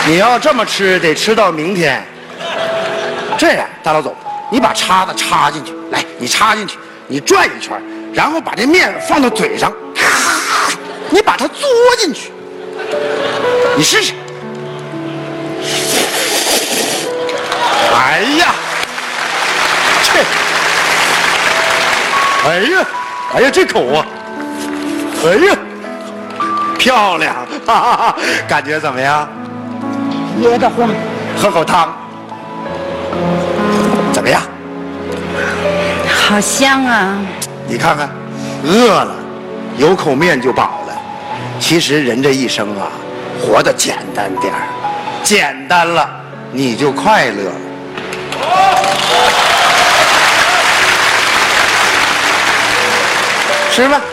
你要这么吃，得吃到明天。这样，大老总，你把叉子插进去，来，你插进去，你转一圈，然后把这面放到嘴上，你把它嘬进去，你试试。哎呀，哎呀，这口啊，哎呀，漂亮，哈哈哈，感觉怎么样？ 噎得慌。 喝口汤，怎么样？ 好香啊！ 你看看，饿了，有口面就饱了。其实人这一生啊，活得简单点儿，简单了，你就快乐了。吃吧。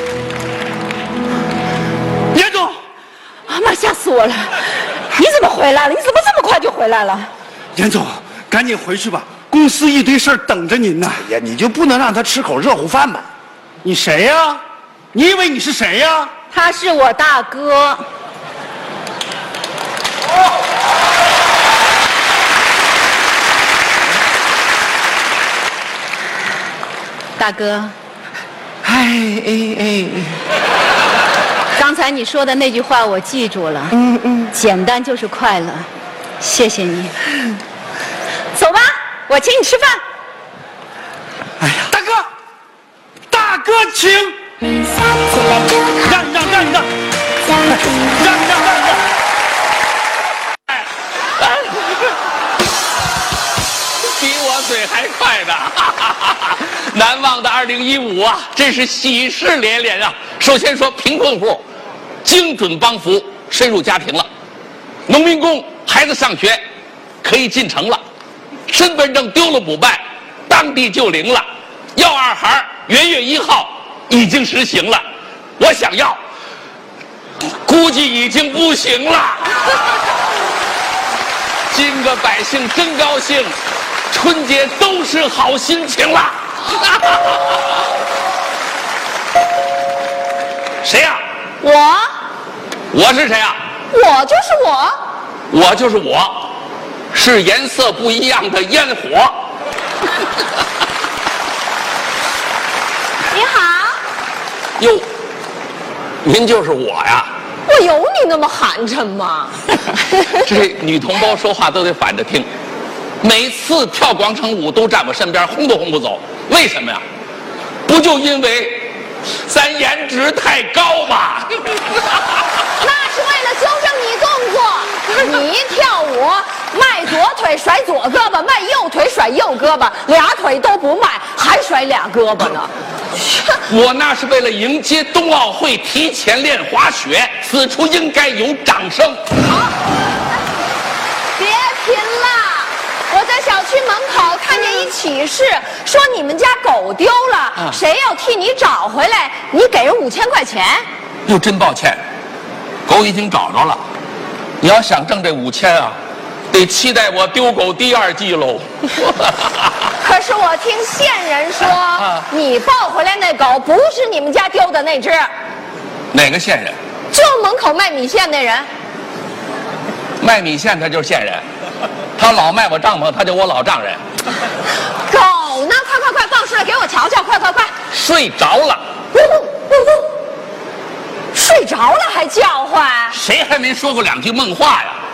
严总，妈吓死我了！你怎么回来了？你怎么这么快就回来了？ 严总，赶紧回去吧，公司一堆事儿等着您呢。 哎呀，你就不能让他吃口热乎饭吗？ 你谁呀？你以为你是谁呀？ 他是我大哥。大哥，刚才你说的那句话我记住了。简单就是快乐，谢谢你。走吧，我请你吃饭。 哎呀，大哥，请。让！ 比我嘴还快的，难忘的2015啊，真是喜事连连啊！首先说贫困户，精准帮扶，深入家庭了；农民工孩子上学可以进城了；身份证丢了补办，当地就灵了；要二孩元月1号已经实行了，我想要，估计已经不行了。今个百姓真高兴，春节都是好心情了。谁呀？我是谁呀？ 我就是我。 我就是我，是颜色不一样的烟火。 你好。 哟，您就是我呀？ 我有你那么寒碜吗？ 这女同胞说话都得反着听，每次跳广场舞都站我身边，轰都轰不走。为什么呀？不就因为咱颜值太高吗？ 那是为了纠正你动作。你一跳舞，迈左腿甩左胳膊，迈右腿甩右胳膊，俩腿都不迈，还甩俩胳膊呢。 我那是为了迎接冬奥会，提前练滑雪，此处应该有掌声。 好，别贫了。我在小区门口看见一启事，说你们家狗丢了，谁要替你找回来，你给人5000块钱。 哟，真抱歉，狗已经找着了。你要想挣这5000啊，得期待我丢狗第2季喽。 可是我听线人说，你抱回来那狗不是你们家丢的那只。 哪个线人？ 就门口卖米线那人。 卖米线他就是线人，他老卖我帐篷，他就我老丈人。 狗呢？快放出来给我瞧瞧！快！ 睡着了。 睡着了还叫唤？ 谁还没说过2句梦话呀？